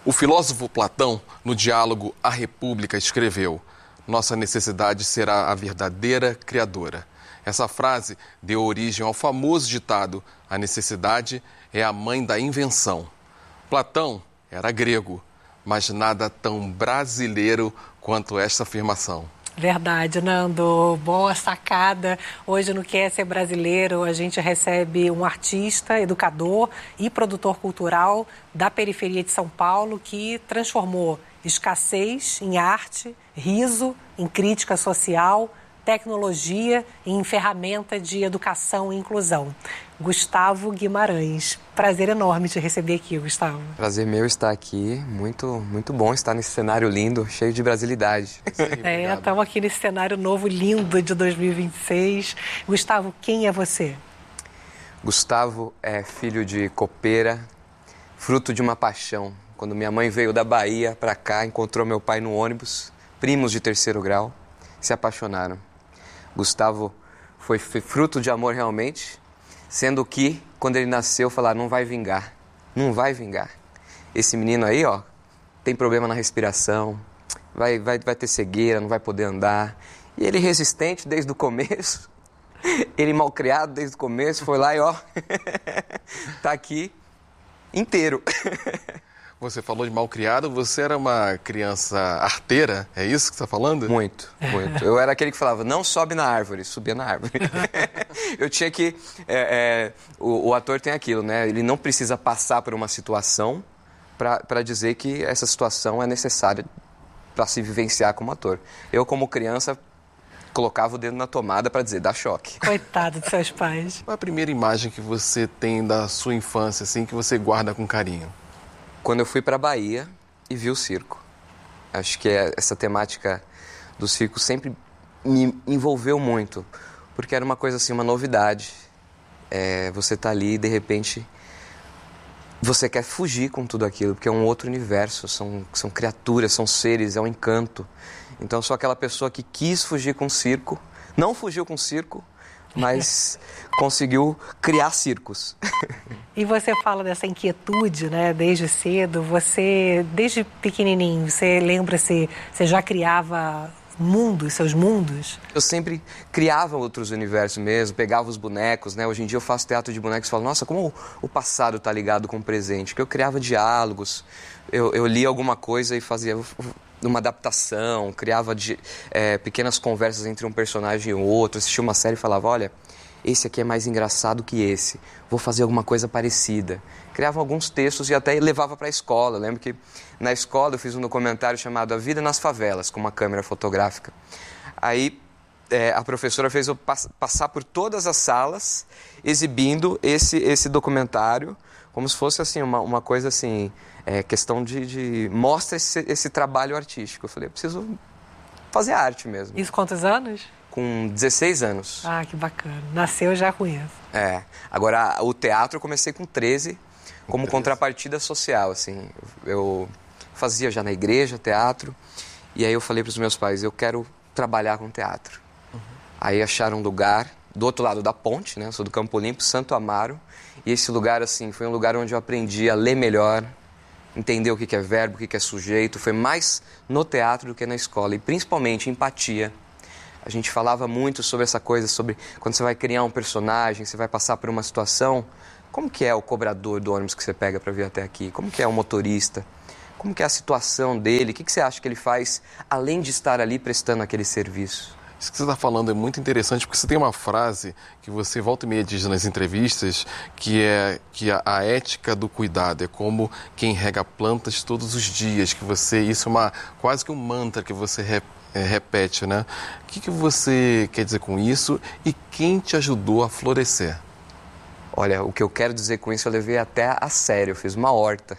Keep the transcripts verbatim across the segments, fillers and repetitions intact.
O filósofo Platão, no diálogo A República, escreveu: "Nossa necessidade será a verdadeira criadora." Essa frase deu origem ao famoso ditado: "A necessidade é a mãe da invenção." Platão era grego, mas nada tão brasileiro quanto esta afirmação. Verdade, Nando. Boa sacada. Hoje no Quer Ser Brasileiro a gente recebe um artista, educador e produtor cultural da periferia de São Paulo que transformou escassez em arte, riso em crítica social, tecnologia em ferramenta de educação e inclusão. Gustavo Guimarães. Prazer enorme te receber aqui, Gustavo. Prazer meu estar aqui. Muito, muito bom estar nesse cenário lindo, cheio de brasilidade. É, estamos aqui nesse cenário novo, lindo, de dois mil e vinte e seis. Gustavo, quem é você? Gustavo é filho de copeira, fruto de uma paixão. Quando minha mãe veio da Bahia para cá, encontrou meu pai no ônibus, primos de terceiro grau, se apaixonaram. Gustavo foi fruto de amor realmente, sendo que, quando ele nasceu, falaram: não vai vingar, não vai vingar. Esse menino aí, ó, tem problema na respiração, vai, vai, vai ter cegueira, não vai poder andar. E ele resistente desde o começo, ele malcriado desde o começo, foi lá e, ó, tá aqui inteiro. Você falou de malcriado, você era uma criança arteira, é isso que você está falando? Muito, muito. Eu era aquele que falava: não sobe na árvore, subia na árvore. Eu tinha que... É, é, o, o ator tem aquilo, né? Ele não precisa passar por uma situação para dizer que essa situação é necessária para se vivenciar como ator. Eu, como criança, colocava o dedo na tomada para dizer: dá choque. Coitado dos seus pais. Qual é a primeira imagem que você tem da sua infância, assim, que você guarda com carinho? Quando eu fui para a Bahia e vi o circo. Acho que essa temática do circo sempre me envolveu muito, porque era uma coisa assim, uma novidade. É, você tá ali e de repente você quer fugir com tudo aquilo, porque é um outro universo, são, são criaturas, são seres, é um encanto. Então eu sou aquela pessoa que quis fugir com o circo, não fugiu com o circo, mas conseguiu criar circos. E você fala dessa inquietude, né, desde cedo. Você, desde pequenininho, você lembra-se, você já criava mundos, seus mundos? Eu sempre criava outros universos mesmo, pegava os bonecos, né? Hoje em dia eu faço teatro de bonecos e falo: nossa, como o passado está ligado com o presente. Porque eu criava diálogos, eu, eu lia alguma coisa e fazia uma adaptação, criava de, é, pequenas conversas entre um personagem e outro, assistia uma série e falava: olha, esse aqui é mais engraçado que esse, vou fazer alguma coisa parecida. Criava alguns textos e até levava para a escola. Eu lembro que na escola eu fiz um documentário chamado A Vida nas Favelas, com uma câmera fotográfica. Aí é, a professora fez eu pass- passar por todas as salas exibindo esse, esse documentário, como se fosse assim, uma, uma coisa assim, é, questão de, de mostra esse, esse trabalho artístico. Eu falei: eu preciso fazer arte mesmo. Isso quantos anos? Com dezesseis anos. Ah, que bacana. Nasceu já com isso. É. Agora, o teatro eu comecei com treze, como contrapartida social, assim. Eu fazia já na igreja teatro, e aí eu falei para os meus pais: eu quero trabalhar com teatro. Uhum. Aí acharam um lugar do outro lado da ponte, né? Eu sou do Campo Limpo, Santo Amaro, e esse lugar, assim, foi um lugar onde eu aprendi a ler melhor, entender o que é verbo, o que é sujeito. Foi mais no teatro do que na escola, e principalmente empatia. A gente falava muito sobre essa coisa, sobre quando você vai criar um personagem, você vai passar por uma situação, como que é o cobrador do ônibus que você pega para vir até aqui? Como que é o motorista? Como que é a situação dele? O que que você acha que ele faz, além de estar ali prestando aquele serviço? Isso que você está falando é muito interessante, porque você tem uma frase que você volta e meia diz nas entrevistas, que é que a, a ética do cuidado é como quem rega plantas todos os dias, que você, isso é uma, quase que um mantra que você repete. É, repete, né? O que, que você quer dizer com isso e quem te ajudou a florescer? Olha, o que eu quero dizer com isso eu levei até a sério, eu fiz uma horta.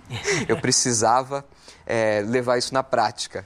Eu precisava é, levar isso na prática,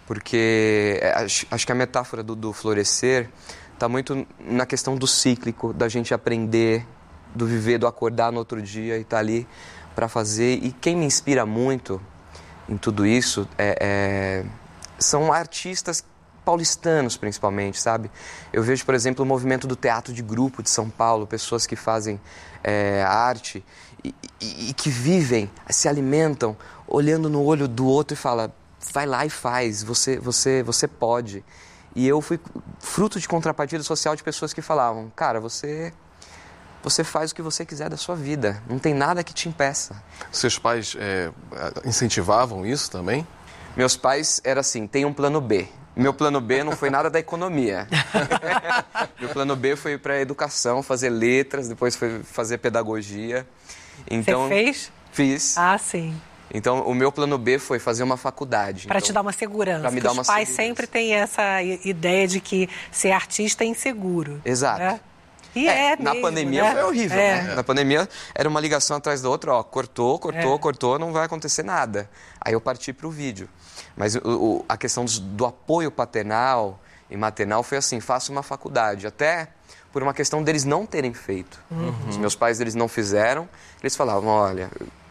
porque é, acho, acho que a metáfora do, do florescer está muito na questão do cíclico, da gente aprender, do viver, do acordar no outro dia e estar tá ali para fazer. E quem me inspira muito em tudo isso é... é são artistas paulistanos, principalmente, sabe? Eu vejo, por exemplo, o movimento do teatro de grupo de São Paulo, pessoas que fazem é, arte e, e, e que vivem, se alimentam, olhando no olho do outro e fala, vai lá e faz, você, você, você pode. E eu fui fruto de contrapartida social de pessoas que falavam, cara, você, você faz o que você quiser da sua vida, não tem nada que te impeça. Seus pais é, incentivavam isso também? Meus pais era assim, tem um plano B. Meu plano B não foi nada da economia. Meu plano B foi para educação, fazer letras, depois foi fazer pedagogia. Então, você fez? Fiz. Ah, sim. Então, o meu plano B foi fazer uma faculdade. Para então, te dar uma segurança. Para me dar dar uma os pais segurança. sempre têm essa ideia de que ser artista é inseguro. Exato. Né? E é, é Na mesmo, pandemia né? foi horrível, é. né? Na pandemia era uma ligação atrás da outra, ó, cortou, cortou, é. cortou, não vai acontecer nada. Aí eu parti para o vídeo. Mas o, o, a questão do, do apoio paternal e maternal foi assim, faça uma faculdade. Até por uma questão deles não terem feito. Uhum. Os meus pais, eles não fizeram. Eles falavam, olha,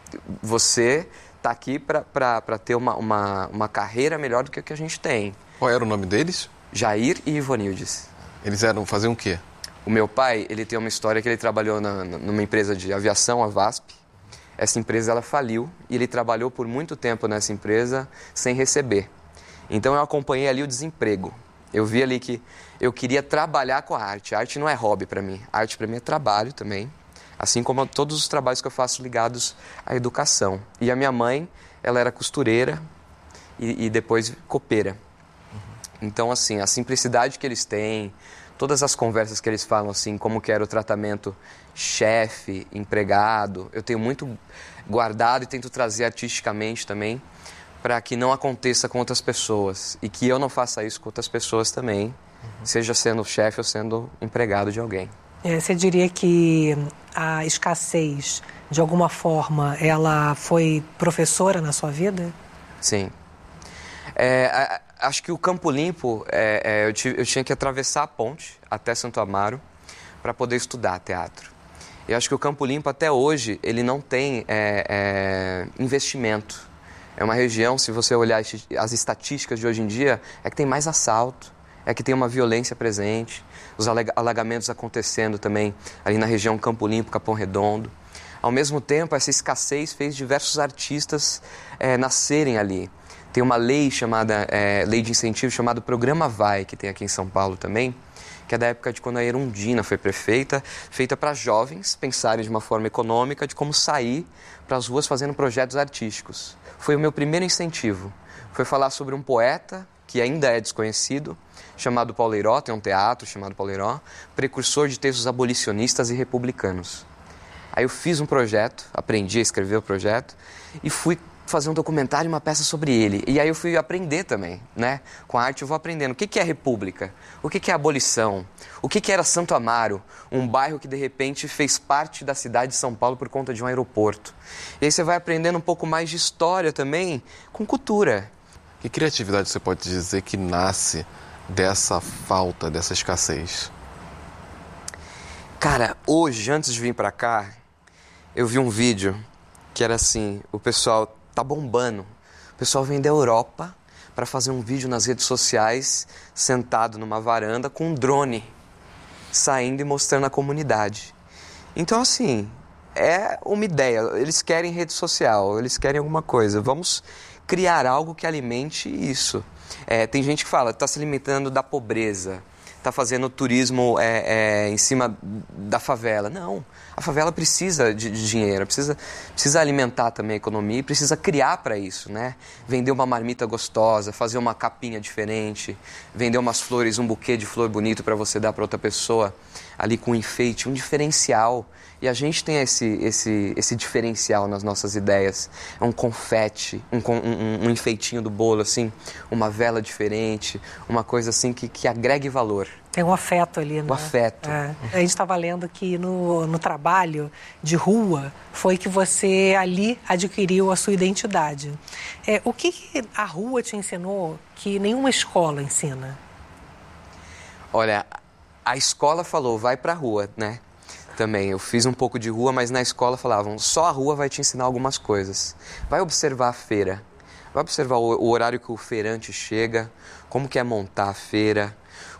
você está aqui para ter uma, uma, uma carreira melhor do que a que a gente tem. Qual era o nome deles? Jair e Ivonildes. Eles eram, faziam o quê? O meu pai, ele tem uma história que ele trabalhou na, numa empresa de aviação, a VASP. Essa empresa, ela faliu e ele trabalhou por muito tempo nessa empresa sem receber. Então, eu acompanhei ali o desemprego. Eu vi ali que eu queria trabalhar com a arte. A arte não é hobby para mim. A arte para mim é trabalho também. Assim como todos os trabalhos que eu faço ligados à educação. E a minha mãe, ela era costureira e, e depois copeira. Então, assim, a simplicidade que eles têm, todas as conversas que eles falam, assim, como que era o tratamento chefe, empregado, eu tenho muito guardado e tento trazer artisticamente também para que não aconteça com outras pessoas e que eu não faça isso com outras pessoas também, uhum. seja sendo chefe ou sendo empregado de alguém. É, você diria que a escassez, de alguma forma, ela foi professora na sua vida? Sim. É, a, acho que o Campo Limpo, é, é, eu, tive, eu tinha que atravessar a ponte até Santo Amaro para poder estudar teatro. E acho que o Campo Limpo, até hoje, ele não tem é, é, investimento. É uma região, se você olhar as estatísticas de hoje em dia, é que tem mais assalto, é que tem uma violência presente, os alagamentos acontecendo também ali na região Campo Limpo, Capão Redondo. Ao mesmo tempo, essa escassez fez diversos artistas é, nascerem ali. Tem uma lei chamada, é, lei de incentivo chamada Programa Vai, que tem aqui em São Paulo também, que é da época de quando a Erundina foi prefeita, feita para jovens pensarem de uma forma econômica de como sair para as ruas fazendo projetos artísticos. Foi o meu primeiro incentivo. Foi falar sobre um poeta, que ainda é desconhecido, chamado Paulo Eiró, tem um teatro chamado Paulo Eiró, precursor de textos abolicionistas e republicanos. Aí eu fiz um projeto, aprendi a escrever o projeto e fui fazer um documentário e uma peça sobre ele. E aí eu fui aprender também, né? Com a arte eu vou aprendendo. O que que é república? O que que é abolição? O que que era Santo Amaro? Um bairro que de repente fez parte da cidade de São Paulo por conta de um aeroporto. E aí você vai aprendendo um pouco mais de história também, com cultura. Que criatividade você pode dizer que nasce dessa falta, dessa escassez? Cara, hoje, antes de vir pra cá, eu vi um vídeo que era assim, o pessoal tá bombando. O pessoal vem da Europa para fazer um vídeo nas redes sociais, sentado numa varanda com um drone, saindo e mostrando a comunidade. Então, assim, é uma ideia. Eles querem rede social, eles querem alguma coisa. Vamos criar algo que alimente isso. É, tem gente que fala, está se alimentando da pobreza, está fazendo turismo é, é, em cima da favela. Não, a favela precisa de, de dinheiro, precisa, precisa alimentar também a economia e precisa criar para isso, né? Vender uma marmita gostosa, fazer uma capinha diferente, vender umas flores, um buquê de flor bonito para você dar para outra pessoa, ali com um enfeite, um diferencial. E a gente tem esse, esse, esse diferencial nas nossas ideias. É um confete, um, um, um enfeitinho do bolo, assim, uma vela diferente, uma coisa assim que, que agregue valor. Tem um afeto ali, né? O afeto. É. A gente estava lendo que no, no trabalho de rua foi que você ali adquiriu a sua identidade. É, o que, que a rua te ensinou que nenhuma escola ensina? Olha, a escola falou, vai pra rua, né? Também, eu fiz um pouco de rua, mas na escola falavam, só a rua vai te ensinar algumas coisas. Vai observar a feira, vai observar o, o horário que o feirante chega, como que é montar a feira,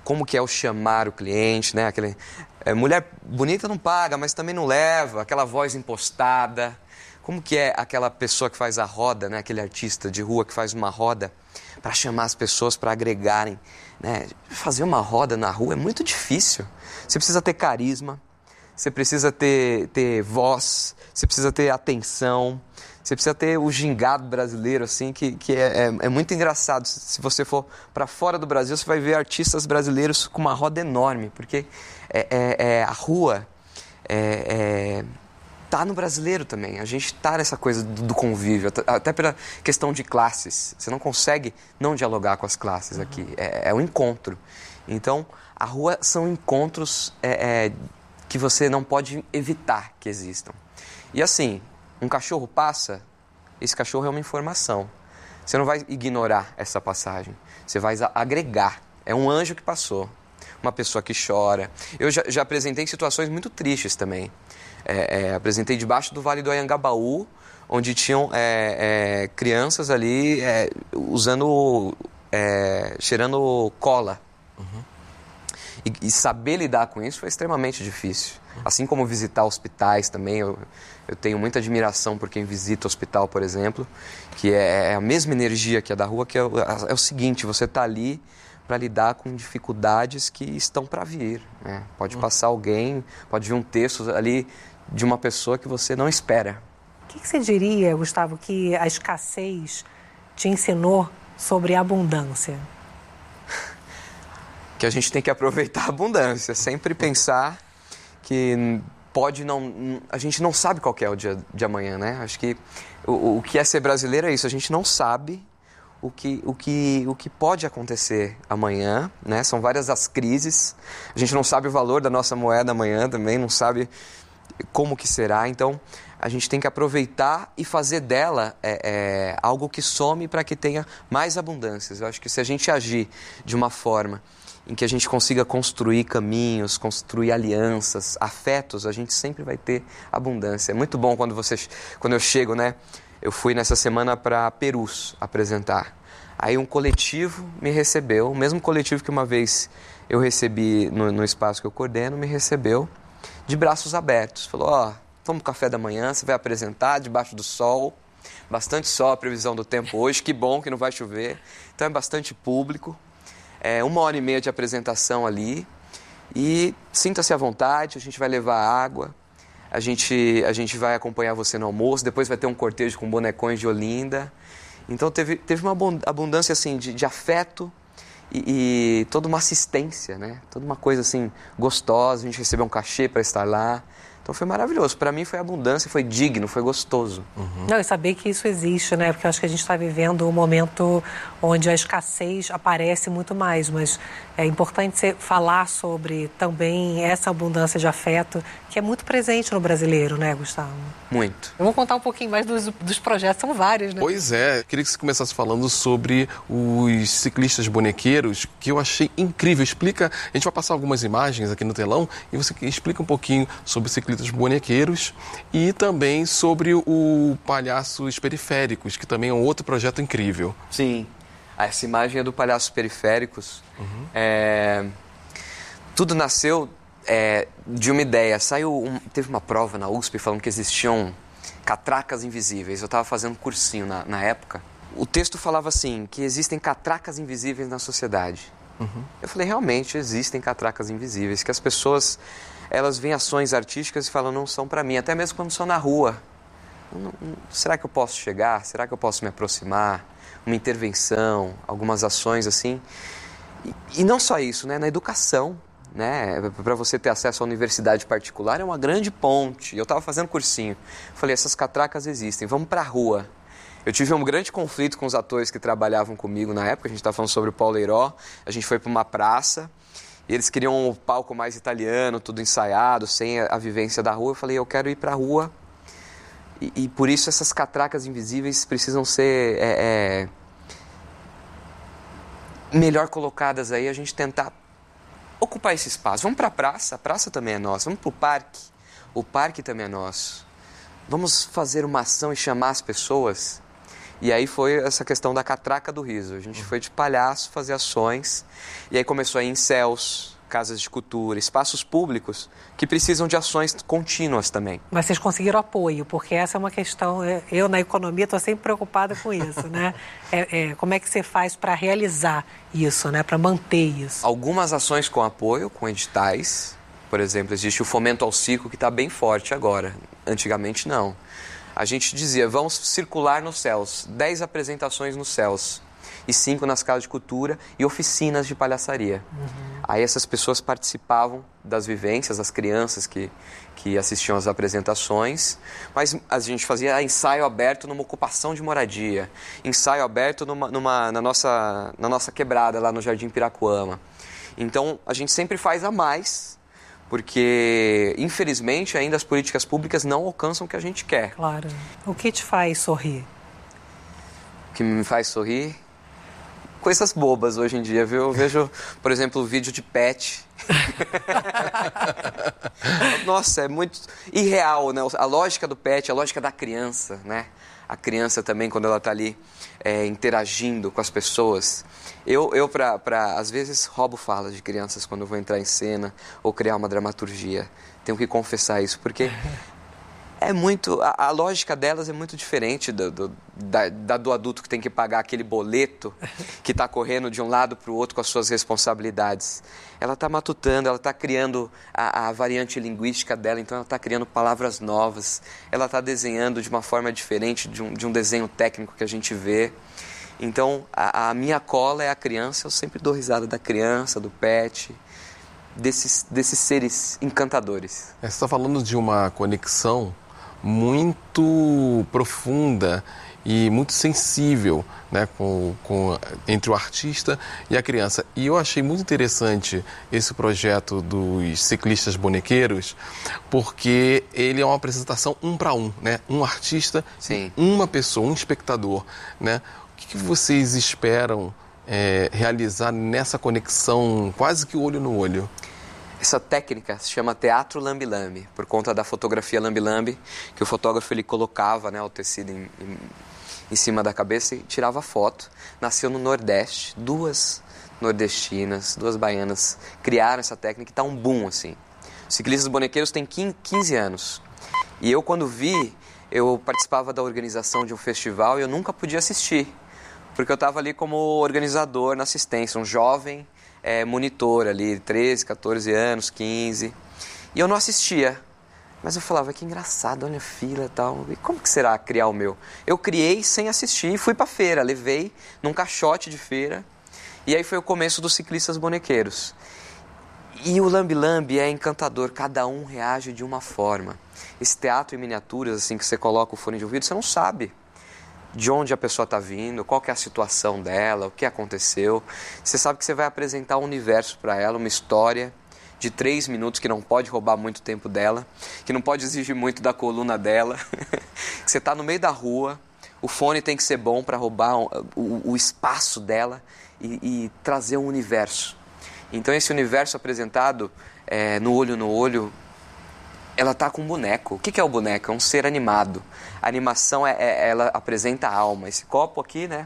como que é o chamar o cliente, né? Aquele, é, mulher bonita não paga, mas também não leva, aquela voz impostada. Como que é aquela pessoa que faz a roda, né? Aquele artista de rua que faz uma roda para chamar as pessoas, para agregarem, né? Fazer uma roda na rua é muito difícil. Você precisa ter carisma, você precisa ter, ter voz, você precisa ter atenção, você precisa ter o gingado brasileiro, assim, que, que é, é, é muito engraçado. Se você for para fora do Brasil, você vai ver artistas brasileiros com uma roda enorme, porque é, é, é, a rua é, é, tá no brasileiro também. A gente tá nessa coisa do, do convívio, até pela questão de classes. Você não consegue não dialogar com as classes aqui. É, é um encontro. Então, a rua são encontros é, é, que você não pode evitar que existam. E assim, um cachorro passa, esse cachorro é uma informação. Você não vai ignorar essa passagem, você vai agregar. É um anjo que passou, uma pessoa que chora. Eu já, já apresentei situações muito tristes também. É, é, apresentei debaixo do Vale do Anhangabaú, onde tinham é, é, crianças ali é, usando, é, cheirando cola. Uhum. E, e saber lidar com isso foi extremamente difícil. Assim como visitar hospitais também, eu, eu tenho muita admiração por quem visita hospital, por exemplo, que é, é a mesma energia que a da rua, que é, é o seguinte, você está ali para lidar com dificuldades que estão para vir. Né? Pode passar alguém, pode vir um texto ali de uma pessoa que você não espera. O que, que você diria, Gustavo, que a escassez te ensinou sobre a abundância? Que a gente tem que aproveitar a abundância, sempre pensar que pode não... A gente não sabe qual que é o dia de amanhã, né? Acho que o, o que é ser brasileiro é isso, a gente não sabe o que, o que, o que pode acontecer amanhã, né? São várias as crises, a gente não sabe o valor da nossa moeda amanhã também, não sabe como que será, então a gente tem que aproveitar e fazer dela é, é, algo que some para que tenha mais abundâncias. Eu acho que se a gente agir de uma forma em que a gente consiga construir caminhos, construir alianças, afetos, a gente sempre vai ter abundância. É muito bom quando, você, quando eu chego, né? Eu fui nessa semana para Perus apresentar. Aí um coletivo me recebeu, o mesmo coletivo que uma vez eu recebi no, no espaço que eu coordeno, me recebeu de braços abertos. Falou, ó, oh, vamos pro café da manhã, você vai apresentar debaixo do sol, bastante sol a previsão do tempo hoje, que bom que não vai chover, então é bastante público. É uma hora e meia de apresentação ali e sinta-se à vontade, a gente vai levar água, a gente, a gente vai acompanhar você no almoço, depois vai ter um cortejo com bonecões de Olinda. Então teve, teve uma abundância assim, de, de afeto e, e toda uma assistência, né? Toda uma coisa assim gostosa, a gente recebeu um cachê para estar lá. Então foi maravilhoso. Para mim foi abundância, foi digno, foi gostoso. Uhum. Não, e saber que isso existe, né? Porque eu acho que a gente está vivendo um momento onde a escassez aparece muito mais, mas é importante você falar sobre também essa abundância de afeto que é muito presente no brasileiro, né, Gustavo? Muito. Eu vou contar um pouquinho mais dos, dos projetos, são vários, né? Pois é, queria que você começasse falando sobre os ciclistas bonequeiros, que eu achei incrível. Explica, a gente vai passar algumas imagens aqui no telão e você explica um pouquinho sobre os ciclistas bonequeiros e também sobre o Palhaços Periféricos, que também é um outro projeto incrível. Sim, essa imagem é do Palhaços Periféricos. Uhum. É... Tudo nasceu é, de uma ideia. Saiu um... Teve uma prova na U S P falando que existiam catracas invisíveis. Eu estava fazendo cursinho na, na época. O texto falava assim, que existem catracas invisíveis na sociedade. Uhum. Eu falei, realmente existem catracas invisíveis, que as pessoas... elas veem ações artísticas e falam, não são para mim, até mesmo quando são na rua. Não, não, será que eu posso chegar? Será que eu posso me aproximar? Uma intervenção, algumas ações assim. E, e não só isso, né? Na educação, né? Para você ter acesso à universidade particular é uma grande ponte. Eu estava fazendo cursinho, falei, essas catracas existem, vamos para a rua. Eu tive um grande conflito com os atores que trabalhavam comigo na época, a gente estava falando sobre o Paulo Heiró, a gente foi para uma praça, e eles queriam um palco mais italiano, tudo ensaiado, sem a, a vivência da rua. Eu falei, eu quero ir para a rua. E, e por isso essas catracas invisíveis precisam ser é, é, melhor colocadas aí, a gente tentar ocupar esse espaço. Vamos para a praça, a praça também é nossa. Vamos para o parque, o parque também é nosso. Vamos fazer uma ação e chamar as pessoas. E aí foi essa questão da catraca do riso. A gente foi de palhaço fazer ações, e aí começou a ir em céus, casas de cultura, espaços públicos que precisam de ações contínuas também. Mas vocês conseguiram apoio, porque essa é uma questão, eu na economia estou sempre preocupada com isso, né? É, é, como é que você faz para realizar isso, né? Para manter isso? Algumas ações com apoio, com editais. Por exemplo, existe o Fomento ao Circo, que está bem forte agora. Antigamente não. A gente dizia, vamos circular nos céus, dez apresentações nos céus e cinco nas casas de cultura e oficinas de palhaçaria. Uhum. Aí essas pessoas participavam das vivências, as crianças que, que assistiam às apresentações, mas a gente fazia ensaio aberto numa ocupação de moradia, ensaio aberto numa, numa, na, nossa, na nossa quebrada lá no Jardim Piracuama. Então a gente sempre faz a mais, porque, infelizmente, ainda as políticas públicas não alcançam o que a gente quer. Claro. O que te faz sorrir? O que me faz sorrir? Coisas bobas hoje em dia, viu? Eu vejo, por exemplo, o vídeo de pet. Nossa, é muito irreal, né? A lógica do pet, a lógica da criança, né? A criança também, quando ela está ali é, interagindo com as pessoas. Eu, eu pra, pra, às vezes, roubo falas de crianças quando eu vou entrar em cena ou criar uma dramaturgia. Tenho que confessar isso, porque é muito... A, a lógica delas é muito diferente do, do, da, da do adulto que tem que pagar aquele boleto que está correndo de um lado para o outro com as suas responsabilidades. Ela está matutando, ela está criando a, a variante linguística dela, então ela está criando palavras novas, ela está desenhando de uma forma diferente de um, de um desenho técnico que a gente vê. Então, a, a minha cola é a criança, eu sempre dou risada da criança, do pet, desses, desses seres encantadores. Você está falando de uma conexão muito profunda e muito sensível, né, com, com, entre o artista e a criança. E eu achei muito interessante esse projeto dos ciclistas bonequeiros, porque ele é uma apresentação um para um, né? Um artista, Sim. Uma pessoa, um espectador, né? O que vocês esperam é, realizar nessa conexão quase que olho no olho? Essa técnica se chama teatro lambe-lambe, por conta da fotografia lambe-lambe, que o fotógrafo ele colocava, né, o tecido em, em, em cima da cabeça e tirava foto. Nasceu no Nordeste, duas nordestinas, duas baianas criaram essa técnica e está um boom assim. Os ciclistas bonequeiros têm quinze anos. E eu, quando vi, eu participava da organização de um festival e eu nunca podia assistir, porque eu estava ali como organizador na assistência, um jovem é, monitor ali, treze, catorze anos, quinze. E eu não assistia, mas eu falava, que engraçado, olha a fila e tal. E como que será criar o meu? Eu criei sem assistir, fui para feira, levei num caixote de feira. E aí foi o começo dos ciclistas bonequeiros. E o lambe-lambe é encantador, cada um reage de uma forma. Esse teatro em miniaturas, assim, que você coloca o fone de ouvido, você não sabe de onde a pessoa está vindo, qual que é a situação dela, o que aconteceu. Você sabe que você vai apresentar um universo para ela, uma história de três minutos que não pode roubar muito tempo dela, que não pode exigir muito da coluna dela. Você está no meio da rua, o fone tem que ser bom para roubar o, o, o espaço dela e, e trazer um universo. Então esse universo apresentado é, no olho no olho, ela está com um boneco. O que, que é o boneco? É um ser animado. A animação, é, é, ela apresenta a alma. Esse copo aqui, né?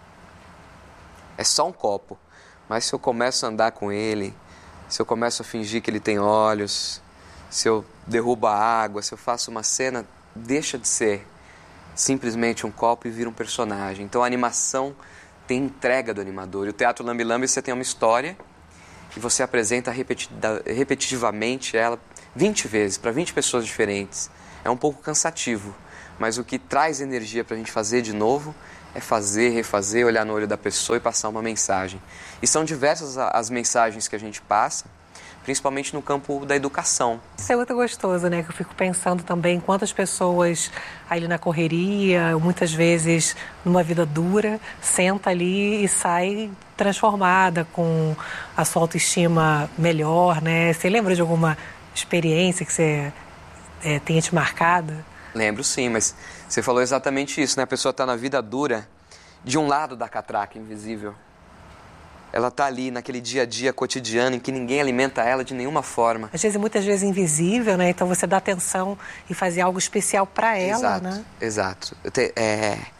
É só um copo. Mas se eu começo a andar com ele, se eu começo a fingir que ele tem olhos, se eu derrubo a água, se eu faço uma cena, deixa de ser simplesmente um copo e vira um personagem. Então a animação tem entrega do animador. E o teatro lambe-lambe, você tem uma história e você apresenta repetida, repetitivamente ela vinte vezes, para vinte pessoas diferentes. É um pouco cansativo, mas o que traz energia para a gente fazer de novo é fazer, refazer, olhar no olho da pessoa e passar uma mensagem. E são diversas as mensagens que a gente passa, principalmente no campo da educação. Isso é muito gostoso, né? Que eu fico pensando também quantas pessoas ali na correria, muitas vezes numa vida dura, senta ali e sai transformada, com a sua autoestima melhor, né? Você lembra de alguma experiência que você é, tenha te marcado? Lembro sim, mas você falou exatamente isso, né? A pessoa está na vida dura, de um lado da catraca invisível. Ela está ali naquele dia a dia cotidiano em que ninguém alimenta ela de nenhuma forma. Às vezes, muitas vezes invisível, né? Então você dá atenção e fazer algo especial para ela, exato, né? Exato. Te, é,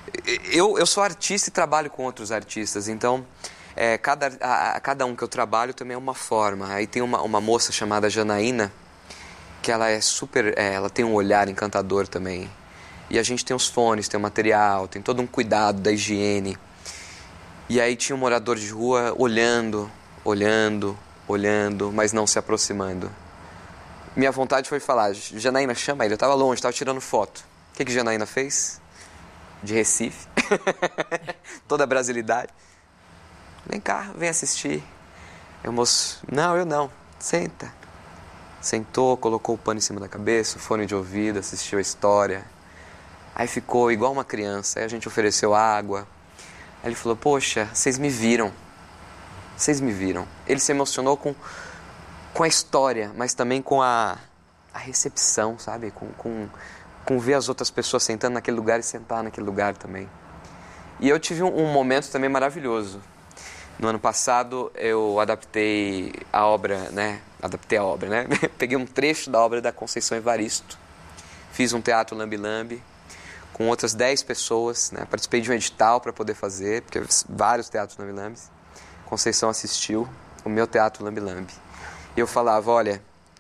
Eu, eu sou artista e trabalho com outros artistas, então é, cada, a, a cada um que eu trabalho também é uma forma. Aí tem uma, uma moça chamada Janaína, que ela é super, é, ela tem um olhar encantador também. E a gente tem os fones, tem o material, tem todo um cuidado da higiene. E aí tinha um morador de rua olhando, olhando, olhando, mas não se aproximando. Minha vontade foi falar, Janaína, chama ele, eu estava longe, estava tirando foto. O que que Janaína fez? De Recife, toda a brasilidade. Vem cá, vem assistir. Eu, moço, não, eu não, senta. Sentou, colocou o pano em cima da cabeça, o fone de ouvido, assistiu a história. Aí ficou igual uma criança, aí a gente ofereceu água. Aí ele falou, poxa, vocês me viram, vocês me viram. Ele se emocionou com, com a história, mas também com a, a recepção, sabe? Com... com com ver as outras pessoas sentando naquele lugar e sentar naquele lugar também. E eu tive um, um momento também maravilhoso. No ano passado eu adaptei a obra, né? Adaptei a obra, né? Peguei um trecho da obra da Conceição Evaristo, fiz um teatro lambe-lambe com outras dez pessoas, né? Participei de um edital para poder fazer, porque vários teatros lambe-lambes. Conceição assistiu o meu teatro lambe-lambe. E eu falava, olha,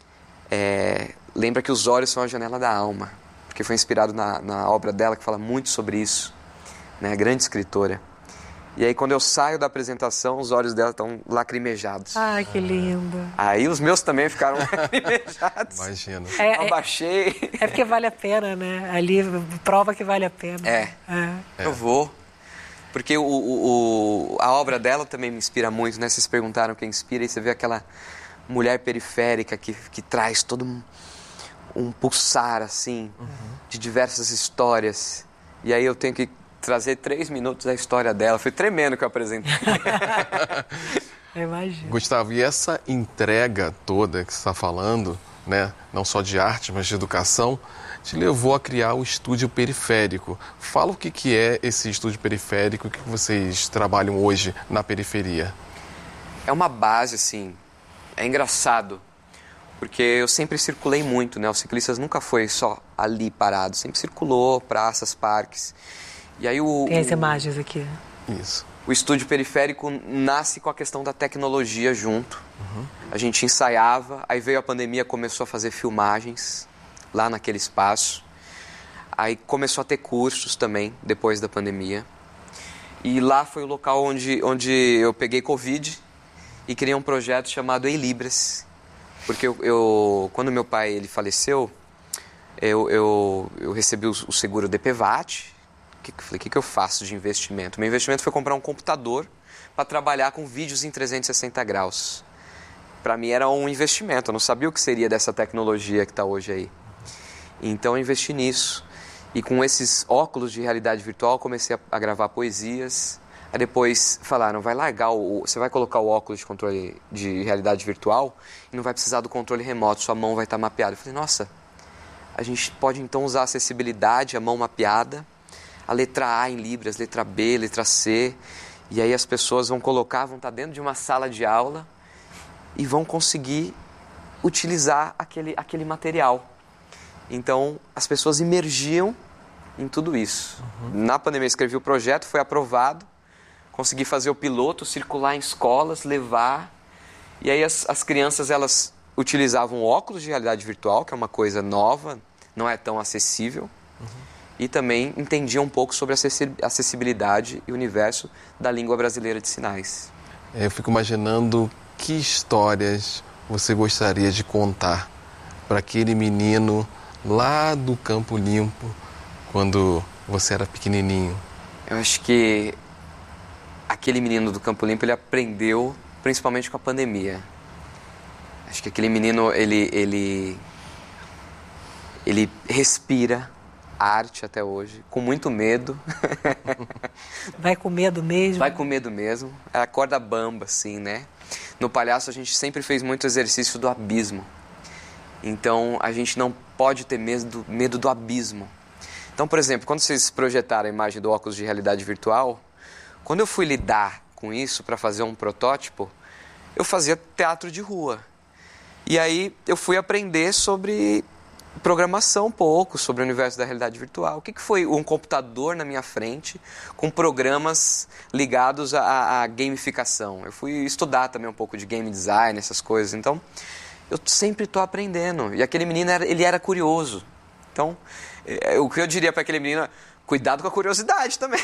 é, lembra que os olhos são a janela da alma. Porque foi inspirado na, na obra dela, que fala muito sobre isso, né? Grande escritora. E aí, quando eu saio da apresentação, os olhos dela estão lacrimejados. Ai, que lindo. Aí os meus também ficaram lacrimejados. Imagino. É, eu baixei. É porque vale a pena, né? Ali prova que vale a pena. É, é. Eu vou. Porque o, o, o, a obra dela também me inspira muito, né? Vocês perguntaram quem inspira, e você vê aquela mulher periférica que, que traz todo um... um pulsar, assim, uhum. de diversas histórias. E aí eu tenho que trazer três minutos da história dela. Foi tremendo que eu apresentei. Eu imagino. Gustavo, e essa entrega toda que você está falando, né, não só de arte, mas de educação, te levou a criar o Estúdio Periférico. Fala o que, que é esse Estúdio Periférico, o que vocês trabalham hoje na periferia. É uma base, assim, é engraçado. Porque eu sempre circulei muito, né? Os ciclistas nunca foi só ali parado, sempre circulou, praças, parques. E aí o... Tem as imagens aqui. Isso. O Estúdio Periférico nasce com a questão da tecnologia junto. Uhum. A gente ensaiava, aí veio a pandemia, começou a fazer filmagens lá naquele espaço. Aí começou a ter cursos também, depois da pandemia. E lá foi o local onde, onde eu peguei Covid e criei um projeto chamado Ei Libras. Porque eu, eu, quando meu pai ele faleceu, eu, eu, eu recebi o, o seguro D P V A T. Que, falei, o que, que eu faço de investimento? Meu investimento foi comprar um computador para trabalhar com vídeos em trezentos e sessenta graus. Para mim era um investimento, eu não sabia o que seria dessa tecnologia que está hoje aí. Então eu investi nisso. E com esses óculos de realidade virtual comecei a, a gravar poesias. Aí depois falaram, vai largar, o, você vai colocar o óculos de controle de realidade virtual e não vai precisar do controle remoto, sua mão vai estar mapeada. Eu falei, nossa, a gente pode então usar a acessibilidade, a mão mapeada, a letra A em Libras, letra B, letra C, e aí as pessoas vão colocar, vão estar dentro de uma sala de aula e vão conseguir utilizar aquele, aquele material. Então, as pessoas imergiam em tudo isso. Uhum. Na pandemia, eu escrevi o projeto, foi aprovado, consegui fazer o piloto, circular em escolas, levar. E aí as, as crianças, elas utilizavam óculos de realidade virtual, que é uma coisa nova, não é tão acessível. Uhum. E também entendiam um pouco sobre a acessibilidade e o universo da língua brasileira de sinais. Eu fico imaginando que histórias você gostaria de contar para aquele menino lá do Campo Limpo, quando você era pequenininho. Eu acho que aquele menino do Campo Limpo, ele aprendeu principalmente com a pandemia. Acho que aquele menino, ele, ele, ele respira arte até hoje, com muito medo. Vai com medo mesmo? Vai com medo mesmo. É a corda bamba, assim, né? No Palhaço, a gente sempre fez muito exercício do abismo. Então, a gente não pode ter medo, medo do abismo. Então, por exemplo, quando vocês projetaram a imagem do óculos de realidade virtual, quando eu fui lidar com isso para fazer um protótipo, eu fazia teatro de rua. E aí eu fui aprender sobre programação um pouco sobre o universo da realidade virtual. O que, que foi um computador na minha frente com programas ligados à, à gamificação? Eu fui estudar também um pouco de game design, essas coisas. Então, eu sempre estou aprendendo. E aquele menino, era, ele era curioso. Então, é, o que eu diria para aquele menino, cuidado com a curiosidade também.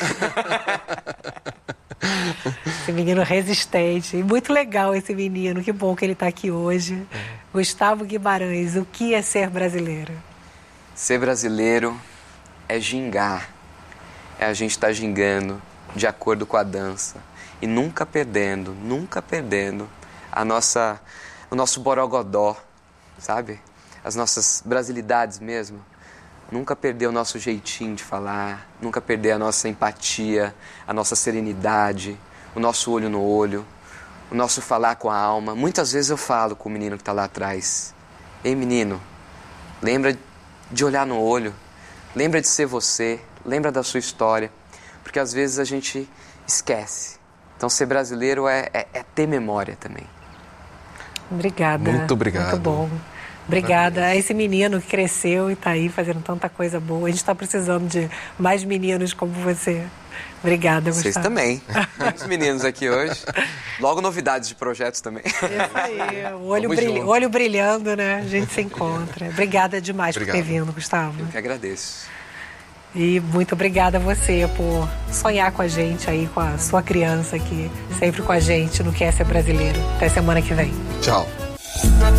Esse menino resistente. E muito legal esse menino. Que bom que ele está aqui hoje. É. Gustavo Guimarães, o que é ser brasileiro? Ser brasileiro é gingar. É a gente estar gingando de acordo com a dança. E nunca perdendo, nunca perdendo a nossa, o nosso borogodó, sabe? As nossas brasilidades mesmo. Nunca perder o nosso jeitinho de falar, nunca perder a nossa empatia, a nossa serenidade, o nosso olho no olho, o nosso falar com a alma. Muitas vezes eu falo com o menino que está lá atrás. Ei, menino, lembra de olhar no olho, lembra de ser você, lembra da sua história, porque às vezes a gente esquece. Então ser brasileiro é, é, é ter memória também. Obrigada. Muito obrigado. Muito bom. Obrigada a esse menino que cresceu e está aí fazendo tanta coisa boa. A gente está precisando de mais meninos como você. Obrigada, Gustavo. Vocês também. Muitos meninos aqui hoje. Logo novidades de projetos também. Isso aí. O olho, brilha, olho brilhando, né? A gente se encontra. Obrigada demais Obrigado. por ter vindo, Gustavo. Eu que agradeço. E muito obrigada a você por sonhar com a gente aí, com a sua criança aqui, sempre com a gente no Que é Ser Brasileiro. Até semana que vem. Tchau.